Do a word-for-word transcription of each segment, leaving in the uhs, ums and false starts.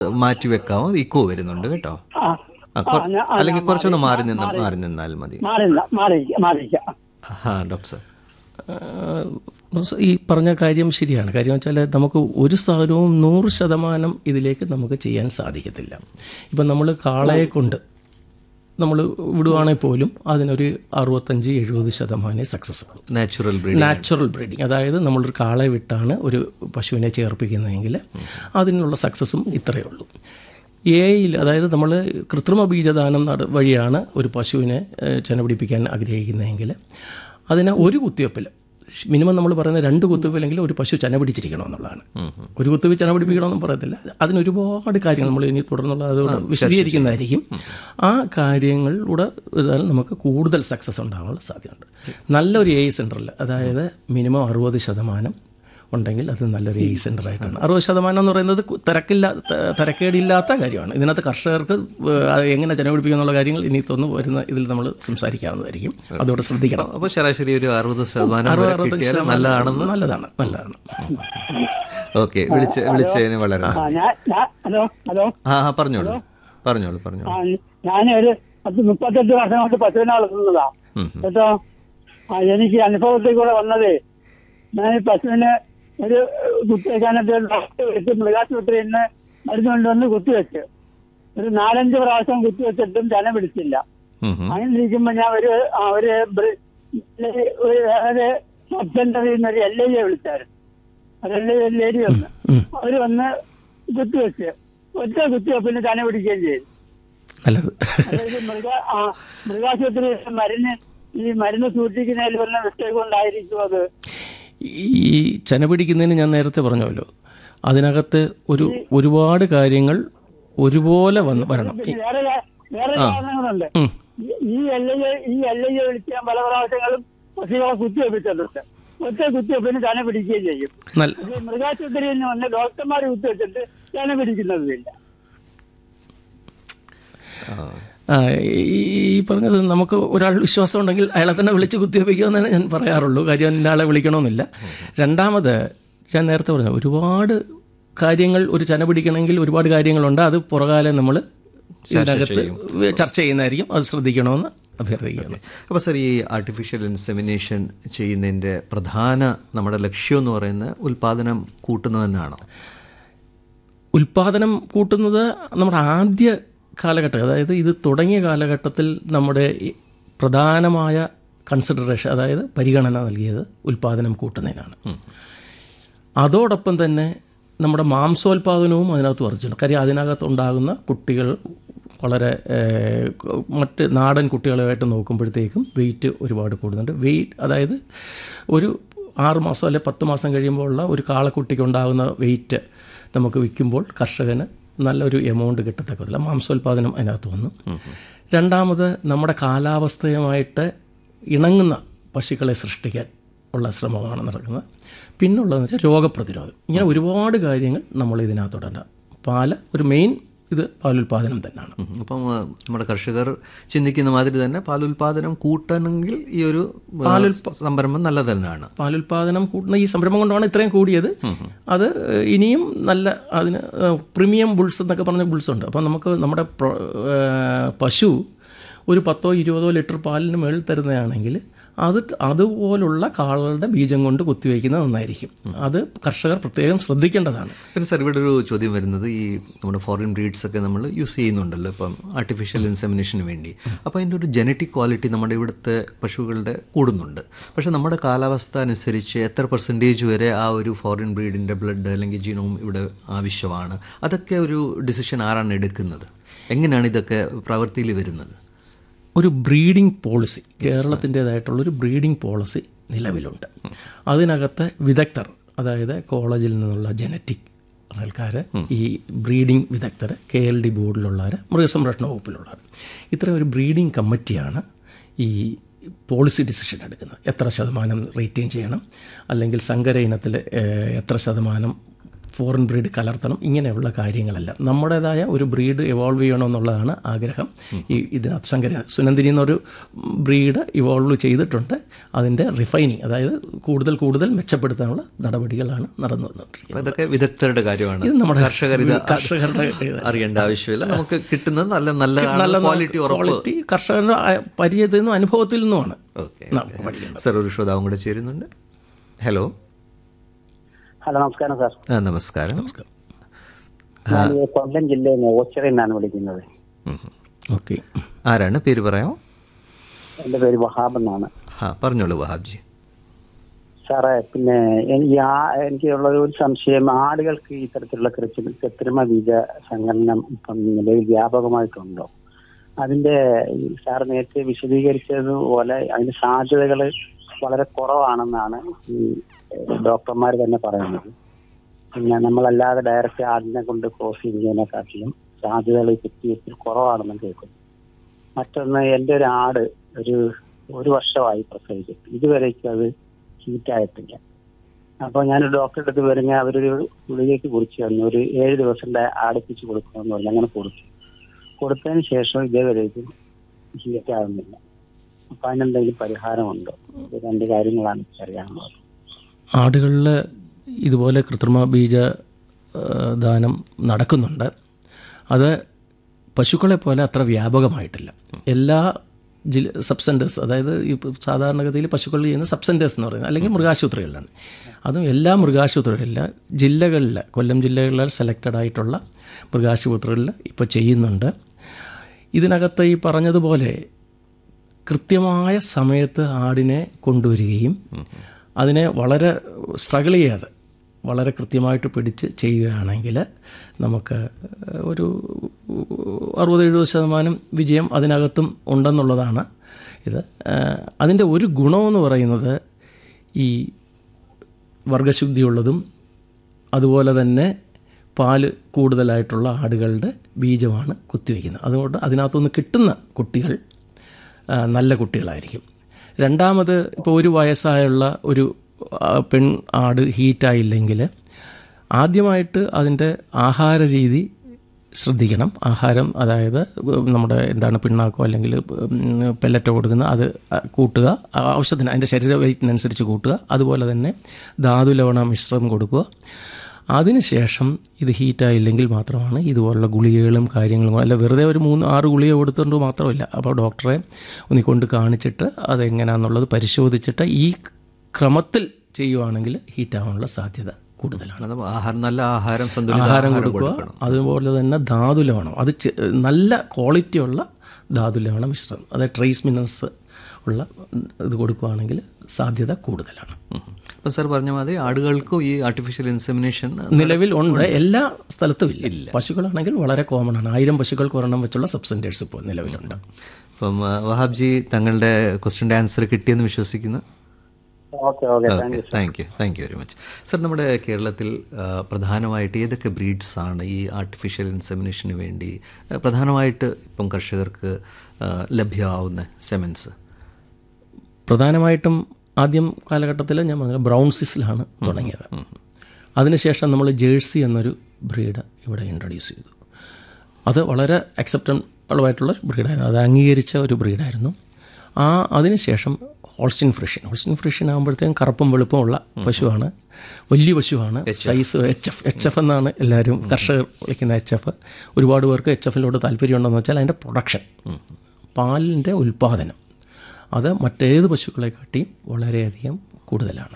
മാറ്റി വെക്കാമോ? ഇക്കോ വരുന്നുണ്ട് കേട്ടോ. ആ ആ, കൊ- അല്ലെങ്കിൽ കുറച്ചൊന്ന് മാറി നിന്ന് മാറി നിന്നാൽ മതി. മാറി മാറിയിരിക്കാം മാറിയിരിക്കാം ആ ഡോക്ടർ സാർ, ഈ പറഞ്ഞ കാര്യം ശരിയാണ്. കാര്യം വെച്ചാൽ നമുക്ക് ഒരു സാധനവും നൂറ് ശതമാനം ഇതിലേക്ക് നമുക്ക് ചെയ്യാൻ സാധിക്കത്തില്ല. ഇപ്പം നമ്മൾ കാളയെ കൊണ്ട് നമ്മൾ വിടുവാണെങ്കിൽ പോലും അതിനൊരു അറുപത്തഞ്ച് എഴുപത് ശതമാനമേ സക്സസ് ഉള്ളൂ. Natural breeding. നാച്ചുറൽ ബ്രീഡിങ്, അതായത് നമ്മളൊരു കാളയെ വിട്ടാണ് ഒരു പശുവിനെ ചേർപ്പിക്കുന്നതെങ്കിൽ അതിനുള്ള സക്സസ്സും ഇത്രയേ ഉള്ളൂ. എയിൽ, അതായത് നമ്മൾ കൃത്രിമ ബീജദാനം നട വഴിയാണ് ഒരു പശുവിനെ ചെന പിടിപ്പിക്കാൻ ആഗ്രഹിക്കുന്നതെങ്കിൽ അതിന് ഒരു കുത്തിവെപ്പിൽ മിനിമം നമ്മൾ പറയുന്ന രണ്ട് കുത്തിവെപ്പിലെങ്കിൽ ഒരു പശു ചെന പിടിച്ചിരിക്കണമെന്നുള്ളതാണ്. ഒരു കുത്തിവെപ്പ് ചെന പിടിപ്പിക്കണമെന്നും പറയത്തില്ല. അതിനൊരുപാട് കാര്യങ്ങൾ നമ്മൾ ഇനി തുടർന്നുള്ള അതോടെ വിശദീകരിക്കുന്നതായിരിക്കും. ആ കാര്യങ്ങളിലൂടെ നമുക്ക് കൂടുതൽ സക്സസ് ഉണ്ടാകാനുള്ള സാധ്യതയുണ്ട്. നല്ലൊരു എ സെൻറ്ററിൽ, അതായത് മിനിമം അറുപത് ശതമാനം ഉണ്ടെങ്കിൽ അത് നല്ലൊരു എ സെൻ്ററായിട്ടാണ്. അറുപത് ശതമാനം എന്ന് പറയുന്നത് തിരക്കില്ല തിരക്കേടില്ലാത്ത കാര്യമാണ്. ഇതിനകത്ത് കർഷകർക്ക് എങ്ങനെ ചെലവഴിപ്പിക്കും എന്നുള്ള കാര്യങ്ങൾ ഇനി തോന്നു വരുന്ന ഇതിൽ നമ്മൾ സംസാരിക്കാവുന്നതായിരിക്കും. അതോടെ ശ്രദ്ധിക്കണം. അപ്പോൾ ശരാശരി ഒരു അറുപത് ശതമാനം നല്ലതാണെന്ന്. നല്ലതാണ് നല്ലതാണ് ഓക്കെ, വിളിച്ച് വിളിച്ചതിന് വളരെ ആ, ഞാൻ ഞാൻ- ഹലോ ഹലോ ആ ആ, പറഞ്ഞോളൂ പറഞ്ഞോളൂ പറഞ്ഞോളൂ. ആ, ഞാനൊരു പത്ത് മുപ്പത്തെട്ട് വർഷം കൊണ്ട് പശുവിനെ വളർത്തുന്നതാ കേട്ടോ. ആ, എനിക്ക് അനുഭവത്തിൽ കൂടെ വന്നതേ, ഞാൻ ഈ പശുവിനെ ഒരു കുത്തിവെക്കാനൊക്കെ ഡോക്ടർ വെച്ച് മൃഗാശുപത്രിയിൽ നിന്ന് മരുന്ന് കൊണ്ടുവന്ന് കുത്തിവെച്ച് ഒരു നാലഞ്ച് പ്രാവശ്യം കുത്തിവെച്ചിട്ടും ചന പിടിച്ചില്ല. അങ്ങനെ ഇരിക്കുമ്പോ ഞാൻ ഒരു ആ, ഒരു ബ്രി- ഒരു ഒരു സബ് സെന്ററിൽ നിന്ന് ഒരു എൽ ഐ എ വിളിച്ചായിരുന്നു. ഒരു എൽ ഐ ലേഡി വന്ന് അവര് വന്ന് കുത്തിവെച്ച് ഒറ്റ കുത്തിവെപ്പിന് ചന പിടിക്കുകയും ചെയ്തു. നല്ലത്. അതായത് മൃഗ ആ മൃഗാശുപത്രി മരുന്ന് ഈ മരുന്ന് സൂക്ഷിക്കുന്നതിൽ വല്ല മിസ്റ്റേക്ക് കൊണ്ടായിരിക്കും അത്. ഈ ചെന പിടിക്കുന്നതിന് ഞാൻ നേരത്തെ പറഞ്ഞല്ലോ, അതിനകത്ത് ഒരു ഒരുപാട് കാര്യങ്ങൾ ഒരുപോലെ വന്ന് വരണം. പിന്നെ വേറെ കാ- വേറെ കാരണങ്ങളുണ്ട്. ഉം. ഈ- ഈ എൽ ഐ ഈ എൽ ഐ വിളിച്ച് ഞാൻ പല പ്രാവശ്യങ്ങളും പശുക്കളെ കുത്തിവെപ്പിച്ചിട്ടുണ്ട്. ഒറ്റ കുത്തിവെപ്പിന് ചന പിടിക്കുകയും ചെയ്യും. നല്ല ഇത് മൃഗാശുപത്രിയിൽ നിന്ന് വന്ന് ഡോക്ടർമാർ കുത്തിവെച്ചിട്ട് ചന പിടിക്കുന്നതില്ല. ആ, ഈ ഈ പറഞ്ഞത് നമുക്ക് ഒരാൾ വിശ്വാസം ഉണ്ടെങ്കിൽ അയാളെ തന്നെ വിളിച്ച് കുത്തിവെപ്പിക്കുമെന്നാണ് ഞാൻ പറയാറുള്ളൂ. കാര്യം ഇന്ന ആളെ വിളിക്കണമെന്നില്ല. രണ്ടാമത് ഞാൻ നേരത്തെ പറഞ്ഞു, ഒരുപാട് കാര്യങ്ങൾ ഒരു ചന പിടിക്കണമെങ്കിൽ ഒരുപാട് കാര്യങ്ങളുണ്ട്. അത് പുറകാലം നമ്മൾ ഇതിനകത്ത് ചർച്ച ചെയ്യുന്നതായിരിക്കും. അത് ശ്രദ്ധിക്കണമെന്ന് അഭ്യർത്ഥിക്കുകയാണ്. അപ്പോൾ സാർ, ഈ ആർട്ടിഫിഷ്യൽ ഇൻസെമിനേഷൻ ചെയ്യുന്നതിൻ്റെ പ്രധാന നമ്മുടെ ലക്ഷ്യം എന്ന് പറയുന്നത് ഉൽപാദനം കൂട്ടുന്നത് തന്നെയാണോ? ഉൽപാദനം കൂട്ടുന്നത് നമ്മുടെ ആദ്യ കാലഘട്ടം, അതായത് ഇത് തുടങ്ങിയ കാലഘട്ടത്തിൽ നമ്മുടെ ഈ പ്രധാനമായ കൺസിഡറേഷൻ, അതായത് പരിഗണന നൽകിയത് ഉൽപാദനം കൂട്ടുന്നതിനാണ്. അതോടൊപ്പം തന്നെ നമ്മുടെ മാംസോൽപാദനവും അതിനകത്ത് വർദ്ധിച്ചു. കാര്യം അതിനകത്തുണ്ടാകുന്ന കുട്ടികൾ വളരെ മറ്റ് നാടൻ കുട്ടികളുമായിട്ട് നോക്കുമ്പോഴത്തേക്കും വെയിറ്റ് ഒരുപാട് കൂടുന്നുണ്ട്. വെയിറ്റ്, അതായത് ഒരു ആറ് മാസം അല്ലെ പത്ത് മാസം കഴിയുമ്പോൾ ഉള്ള ഒരു കാളക്കുട്ടിക്ക് ഉണ്ടാകുന്ന വെയിറ്റ് നമുക്ക് വിൽക്കുമ്പോൾ കർഷകന് നല്ലൊരു എമൗണ്ട് കിട്ടത്തക്കത്തില്ല. മാംസോൽപാദനം അതിനകത്ത് വന്നു. രണ്ടാമത് നമ്മുടെ കാലാവസ്ഥയുമായിട്ട് ഇണങ്ങുന്ന പശുക്കളെ സൃഷ്ടിക്കാൻ ഉള്ള ശ്രമമാണ് നടക്കുന്നത്. പിന്നുള്ളതെന്ന് വെച്ചാൽ രോഗപ്രതിരോധം. ഇങ്ങനെ ഒരുപാട് കാര്യങ്ങൾ നമ്മൾ ഇതിനകത്തോടെ. പാല് ഒരു മെയിൻ ഇത് പാലുൽപാദനം തന്നെയാണ്. അപ്പം നമ്മുടെ കർഷകർ ചിന്തിക്കുന്ന മാതിരി തന്നെ പാലുൽപാദനം കൂട്ടണമെങ്കിൽ ഈ ഒരു സംരംഭം നല്ലത് തന്നെയാണ്. പാലുൽപാദനം കൂട്ടുന്ന ഈ സംരംഭം കൊണ്ടാണ് ഇത്രയും കൂടിയത്. അത് ഇനിയും നല്ല അതിന് പ്രീമിയം ബുൾസ് എന്നൊക്കെ പറഞ്ഞ ബുൾസ് ഉണ്ട്. അപ്പം നമുക്ക് നമ്മുടെ പശു ഒരു പത്തോ ഇരുപതോ ലിറ്റർ പാലിന് മേളിൽ തരുന്നതാണെങ്കിൽ അത് അതുപോലുള്ള കാളുകളുടെ ബീജം കൊണ്ട് കുത്തിവയ്ക്കുന്നത് നന്നായിരിക്കും. അത് കർഷകർ പ്രത്യേകം ശ്രദ്ധിക്കേണ്ടതാണ്. പിന്നെ സാർ, ഇവിടെ ഒരു ചോദ്യം വരുന്നത്, ഈ നമ്മുടെ ഫോറിൻ ബ്രീഡ്സ് ഒക്കെ നമ്മൾ യൂസ് ചെയ്യുന്നുണ്ടല്ലോ ഇപ്പം ആർട്ടിഫിഷ്യൽ ഇൻസെമിനേഷന് വേണ്ടി. അപ്പോൾ അതിൻ്റെ ഒരു ജനറ്റിക് ക്വാളിറ്റി നമ്മുടെ ഇവിടുത്തെ പശുക്കളുടെ കൂടുന്നുണ്ട്. പക്ഷേ നമ്മുടെ കാലാവസ്ഥ അനുസരിച്ച് എത്ര പെർസെൻറ്റേജ് വരെ ആ ഒരു ഫോറിൻ ബ്രീഡിൻ്റെ ബ്ലഡ് അല്ലെങ്കിൽ ജീനോം ഇവിടെ ആവശ്യമാണ്, അതൊക്കെ ഒരു ഡിസിഷൻ ആരാണ് എടുക്കുന്നത്? എങ്ങനെയാണ് ഇതൊക്കെ പ്രവൃത്തിയിൽ വരുന്നത്? ഒരു ബ്രീഡിംഗ് പോളിസി, കേരളത്തിൻ്റേതായിട്ടുള്ളൊരു ബ്രീഡിംഗ് പോളിസി നിലവിലുണ്ട്. അതിനകത്ത് വിദഗ്ധർ, അതായത് കോളേജിൽ നിന്നുള്ള ജനറ്റിക് ആൾക്കാർ, ഈ ബ്രീഡിംഗ് വിദഗ്ധർ, കെ എൽ ഡി ബോർഡിലുള്ളവർ, മൃഗസംരക്ഷണ വകുപ്പിലുള്ളവർ, ഇത്രയും ഒരു ബ്രീഡിംഗ് കമ്മിറ്റിയാണ് ഈ പോളിസി ഡിസിഷൻ എടുക്കുന്നത്. എത്ര ശതമാനം റേറ്റിംഗ് ചെയ്യണം, അല്ലെങ്കിൽ സങ്കര ഇനത്തിൽ എത്ര ശതമാനം ഫോറിൻ ബ്രീഡ് കലർത്തണം, ഇങ്ങനെയുള്ള കാര്യങ്ങളെല്ലാം നമ്മുടേതായ ഒരു ബ്രീഡ് ഇവോൾവ് ചെയ്യണമെന്നുള്ളതാണ് ആഗ്രഹം. ഈ ഇതിനകത്ത് ശങ്കര സുനന്ദിനി എന്നൊരു ബ്രീഡ് ഇവോൾവ് ചെയ്തിട്ടുണ്ട്. അതിൻ്റെ റിഫൈനിങ്, അതായത് കൂടുതൽ കൂടുതൽ മെച്ചപ്പെടുത്താനുള്ള നടപടികളാണ് നടന്നു വന്നിട്ടുള്ളത്. ഇതൊക്കെ വിദഗ്ധരുടെ കാര്യമാണ്. ഇത് നമ്മുടെ കർഷകർ ഇത് കർഷകരുടെ അറിയേണ്ട ആവശ്യമില്ല. നമുക്ക് കിട്ടുന്നത് നല്ല നല്ല നല്ല ക്വാളിറ്റി ക്വാളിറ്റി കർഷകരുടെ പരിചയത്തിൽ നിന്നും അനുഭവത്തിൽ നിന്നുമാണ്. ഓക്കെ സർ, ഒരു ശ്രോതാവും കൂടെ ചേരുന്നുണ്ട്. ഹലോ. ഹലോ, നമസ്കാരം സാർ. ആ, നമസ്കാരം. ഞാൻ ഈ കൊല്ലം ജില്ലയിൽ നിന്ന് ഓച്ചിറയിൽ നിന്നാണ് വിളിക്കുന്നത്. ഓക്കെ, ആരാണ്? പേര് പറയാമോ? എൻ്റെ പേര് വഹാബ് എന്നാണ്. ആ, പറഞ്ഞോളൂ വഹാബ്ജി. സാറേ, പിന്നെ എനിക്ക് എനിക്കുള്ള ഒരു സംശയം, ആടുകൾക്ക് ഇത്തരത്തിലുള്ള കൃത്രിമ കൃത്രിമ ബീജ സംഘടനം ഇപ്പം നിലവിൽ വ്യാപകമായിട്ടുണ്ടോ? അതിന്റെ സാർ നേരത്തെ വിശദീകരിച്ചതുപോലെ അതിന്റെ സാധ്യതകൾ വളരെ കുറവാണെന്നാണ് ഈ ഡോക്ടർമാർ തന്നെ പറയുന്നത്. പിന്നെ നമ്മളല്ലാതെ ഡയറക്റ്റ് ആടിനെ കൊണ്ട് ക്രോസ് ചെയ്യുന്നതിനെക്കാട്ടിലും സാധ്യതകൾ ഈ കുത്തിവയ്പ്പിൽ കുറവാണെന്ന് കേൾക്കുന്നു. മറ്റൊന്ന്, എൻ്റെ ഒരു ആട് ഒരു ഒരു വർഷമായി പ്രസവിച്ചിട്ട് ഇതുവരേക്കും അത് ഹീറ്റായിട്ടില്ല. അപ്പോൾ ഞാൻ ഡോക്ടറുടെ അടുത്ത് വരുന്ന അവരൊരു ഗുളികയ്ക്ക് കുറിച്ച് തന്നു, ഒരു ഏഴ് ദിവസത്തെ ആടിപ്പിച്ച് കൊടുക്കണമെന്ന് പറഞ്ഞു. അങ്ങനെ കൊടുത്തു. കൊടുത്തതിന് ശേഷം ഇതേവരേക്കും ഹീറ്റാകുന്നില്ല. അപ്പം അതിനെന്തെങ്കിലും പരിഹാരമുണ്ടോ? ഇത് രണ്ട് കാര്യങ്ങളാണ് അറിയാനുള്ളത്. ആടുകളിൽ ഇതുപോലെ കൃത്രിമ ബീജ ദാനം നടക്കുന്നുണ്ട്. അത് പശുക്കളെ പോലെ അത്ര വ്യാപകമായിട്ടില്ല. എല്ലാ ജില്ല സബ് സെൻറ്റേഴ്സ്, അതായത് ഈ സാധാരണഗതിയിൽ പശുക്കളിൽ ചെയ്യുന്ന സബ് സെൻറ്റേഴ്സ് എന്ന് പറയുന്നത് അല്ലെങ്കിൽ മൃഗാശുപത്രികളിലാണ്. അതും എല്ലാ മൃഗാശുപത്രികളില്ല, ജില്ലകളിൽ കൊല്ലം ജില്ലകളിൽ സെലക്റ്റഡ് ആയിട്ടുള്ള മൃഗാശുപത്രികളിൽ ഇപ്പോൾ ചെയ്യുന്നുണ്ട്. ഇതിനകത്ത് ഈ പറഞ്ഞതുപോലെ കൃത്യമായ സമയത്ത് ആടിനെ കൊണ്ടുവരികയും അതിനെ വളരെ സ്ട്രഗിൾ ചെയ്യാതെ വളരെ കൃത്യമായിട്ട് പിടിച്ച് ചെയ്യുകയാണെങ്കിൽ നമുക്ക് ഒരു അറുപത് എഴുപത് ശതമാനം വിജയം അതിനകത്തും ഉണ്ടെന്നുള്ളതാണ് ഇത്. അതിൻ്റെ ഒരു ഗുണമെന്ന് പറയുന്നത് ഈ വർഗ്ഗശുദ്ധിയുള്ളതും അതുപോലെ തന്നെ പാല് കൂടുതലായിട്ടുള്ള ആടുകളുടെ ബീജമാണ് കുത്തിവയ്ക്കുന്നത്. അതുകൊണ്ട് അതിനകത്തുനിന്ന് കിട്ടുന്ന കുട്ടികൾ നല്ല കുട്ടികളായിരിക്കും. രണ്ടാമത്, ഇപ്പോൾ ഒരു വയസ്സായുള്ള ഒരു പെൺ ആട് ഹീറ്റായില്ലെങ്കിൽ ആദ്യമായിട്ട് അതിൻ്റെ ആഹാര രീതി ശ്രദ്ധിക്കണം. ആഹാരം, അതായത് നമ്മുടെ എന്താണ് പിണ്ണാക്കോ അല്ലെങ്കിൽ പെല്ലറ്റോ കൊടുക്കുന്ന അത് കൂട്ടുക, ആവശ്യത്തിന് അതിൻ്റെ ശരീര വെയ്റ്റിനനുസരിച്ച് കൂട്ടുക. അതുപോലെ തന്നെ ധാതുലവണ മിശ്രം കൊടുക്കുക. അതിനുശേഷം ഇത് ഹീറ്റായില്ലെങ്കിൽ മാത്രമാണ് ഇതുപോലുള്ള ഗുളികകളും കാര്യങ്ങളും, അല്ല വെറുതെ ഒരു മൂന്ന് ആറ് ഗുളിക കൊടുത്തുകൊണ്ട് മാത്രമില്ല. അപ്പോൾ ഡോക്ടറെ ഒന്നിക്കൊണ്ട് കാണിച്ചിട്ട് അതെങ്ങനെയാണെന്നുള്ളത് പരിശോധിച്ചിട്ട് ഈ ക്രമത്തിൽ ചെയ്യുവാണെങ്കിൽ ഹീറ്റാവാനുള്ള സാധ്യത കൂടുതലാണ്. നല്ല ആഹാരം ആഹാരം കൊടുക്കുക. അതുപോലെ തന്നെ ധാതുലവണം, അത് നല്ല ക്വാളിറ്റിയുള്ള ധാതുലവണ മിശ്രം, അതായത് ട്രേസ് മിനറൽസ് ഉള്ള ഇത് കൊടുക്കുകയാണെങ്കിൽ സാധ്യത കൂടുതലാണ്. അപ്പം സാർ പറഞ്ഞ മാതിരി ആടുകൾക്കും ഈ ആർട്ടിഫിഷ്യൽ ഇൻസെമിനേഷൻ നിലവിൽ ഉണ്ട്, എല്ലാ സ്ഥലത്തും ഇല്ല. പശുക്കളാണെങ്കിൽ വളരെ കോമൺ ആണ്. ആയിരം പശുക്കൾക്ക് ഒരെണ്ണം വെച്ചുള്ള സബ്സെൻറ്റേഴ്സ് ഇപ്പോൾ നിലവിലുണ്ട്. അപ്പം വഹാബ്ജി, തങ്ങളുടെ ക്വസ്റ്റ്യൻ്റെ ആൻസർ കിട്ടിയെന്ന് വിശ്വസിക്കുന്നു. Okay okay thank you thank you very much sir. നമ്മുടെ കേരളത്തിൽ പ്രധാനമായിട്ട് ഏതൊക്കെ ബ്രീഡ്സ് ആണ് ഈ ആർട്ടിഫിഷ്യൽ ഇൻസെമിനേഷന് വേണ്ടി പ്രധാനമായിട്ട് ഇപ്പം കർഷകർക്ക് ലഭ്യമാവുന്ന സെമൻസ്? പ്രധാനമായിട്ടും ആദ്യം കാലഘട്ടത്തിൽ ഞാൻ പറഞ്ഞ ബ്രൗൺ സിസിലാണ് തുടങ്ങിയത്. അതിനുശേഷം നമ്മൾ ജേഴ്സി എന്നൊരു ബ്രീഡ് ഇവിടെ ഇൻട്രൊഡ്യൂസ് ചെയ്തു. അത് വളരെ അക്സെപ്റ്റബിൾ ആയിട്ടുള്ള ബ്രീഡായിരുന്നു, അത് അംഗീകരിച്ച ഒരു ബ്രീഡായിരുന്നു. ആ അതിനുശേഷം ഹോൾസ്റ്റീൻ ഫ്രിഷ്യൻ ഹോൾസ്റ്റീൻ ഫ്രിഷ്യൻ ആകുമ്പോഴത്തേക്കും കറുപ്പും വെളുപ്പമുള്ള പശുവാണ്, വലിയ പശുവാണ്. Size H F H F എന്നാണ് എല്ലാവരും കർഷകർ വിളിക്കുന്ന എച്ച് എഫ്. ഒരുപാട് പേർക്ക് എച്ച് എഫിലോട് താല്പര്യമുണ്ടെന്ന് വെച്ചാൽ അതിൻ്റെ പ്രൊഡക്ഷൻ, പാലിൻ്റെ ഉൽപ്പാദനം അത് മറ്റേത് പശുക്കളെക്കാട്ടിയും വളരെയധികം കൂടുതലാണ്.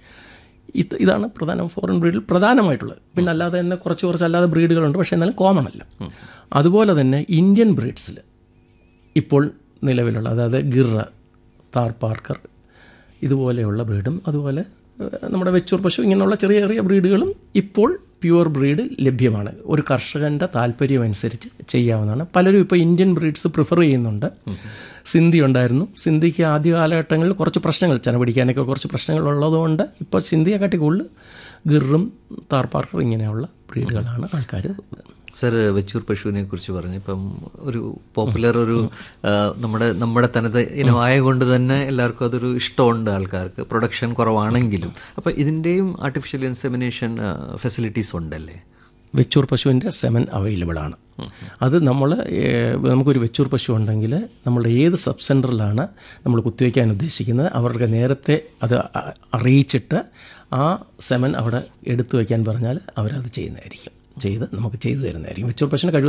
ഇത് ഇതാണ് പ്രധാന ഫോറിൻ ബ്രീഡിൽ പ്രധാനമായിട്ടുള്ളത്. പിന്നെ അല്ലാതെ തന്നെ കുറച്ച് കുറച്ച് അല്ലാതെ ബ്രീഡുകളുണ്ട്, പക്ഷേ എന്നാലും കോമൺ അല്ല. അതുപോലെ തന്നെ ഇന്ത്യൻ ബ്രീഡ്സിൽ ഇപ്പോൾ നിലവിലുള്ള, അതായത് ഗിർറ, താർ പാർക്കർ ഇതുപോലെയുള്ള ബ്രീഡും അതുപോലെ നമ്മുടെ വെച്ചൂർ പശു ഇങ്ങനെയുള്ള ചെറിയ ചെറിയ ബ്രീഡുകളും ഇപ്പോൾ പ്യുവർ ബ്രീഡ് ലഭ്യമാണ്. ഒരു കർഷകൻ്റെ താല്പര്യം അനുസരിച്ച് ചെയ്യാവുന്നതാണ്. പലരും ഇപ്പോൾ ഇന്ത്യൻ ബ്രീഡ്സ് പ്രിഫർ ചെയ്യുന്നുണ്ട്. സിന്ധി ഉണ്ടായിരുന്നു. സിന്ധിക്ക് ആദ്യ കാലഘട്ടങ്ങളിൽ കുറച്ച് പ്രശ്നങ്ങൾ, ചെന പിടിക്കാനൊക്കെ കുറച്ച് പ്രശ്നങ്ങൾ ഉള്ളതുകൊണ്ട് ഇപ്പോൾ സിന്ധിയെക്കാട്ടി കൂടുതൽ ഗിറും താർ പാർക്കർ ഇങ്ങനെയുള്ള ബ്രീഡുകളാണ് ആൾക്കാർ സർ, വെച്ചൂർ പശുവിനെ കുറിച്ച് പറഞ്ഞു. ഇപ്പം ഒരു പോപ്പുലർ ഒരു നമ്മുടെ നമ്മുടെ തനത് ഇനമായ കൊണ്ട് തന്നെ എല്ലാവർക്കും അതൊരു ഇഷ്ടമുണ്ട് ആൾക്കാർക്ക്, പ്രൊഡക്ഷൻ കുറവാണെങ്കിലും. അപ്പം ഇതിൻ്റെയും ആർട്ടിഫിഷ്യൽ ഇൻസെമിനേഷൻ ഫെസിലിറ്റീസ് ഉണ്ടല്ലേ? വെച്ചൂർ പശുവിൻ്റെ സെമൻ അവൈലബിൾ ആണ്. അത് നമ്മൾ നമുക്കൊരു വെച്ചൂർ പശു ഉണ്ടെങ്കിൽ നമ്മളുടെ ഏത് സബ് സെൻറ്ററിലാണ് നമ്മൾ കുത്തിവയ്ക്കാൻ ഉദ്ദേശിക്കുന്നത് അവർക്ക് നേരത്തെ അത് അറിയിച്ചിട്ട് ആ സെമൻ അവിടെ എടുത്തു വയ്ക്കാൻ പറഞ്ഞാൽ അവരത് ചെയ്യുന്നതായിരിക്കും, ചെയ്ത് നമുക്ക് ചെയ്തു തരുന്നതായിരിക്കും. വെച്ചൂർ പശുവിന് കഴിവ്